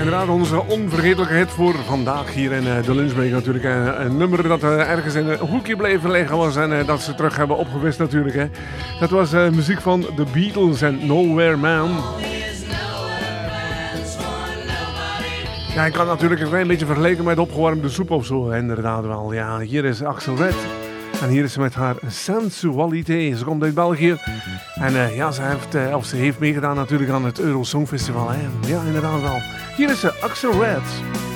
Inderdaad, onze onvergetelijke hit voor vandaag hier in de Lunchbreak natuurlijk. Een nummer dat ergens in een hoekje bleef liggen was en dat ze terug hebben opgewist natuurlijk. Hè. Dat was muziek van The Beatles en Nowhere Man. Ja, ik kan natuurlijk een klein beetje vergelijken met opgewarmde soep of zo. Inderdaad wel. Ja, hier is Axel Red. En hier is ze met haar sensualiteit. Ze komt uit België. En ja, ze heeft meegedaan natuurlijk aan het Eurosong Festival. Hè. Ja, inderdaad wel. Hier is ze, Axel Red.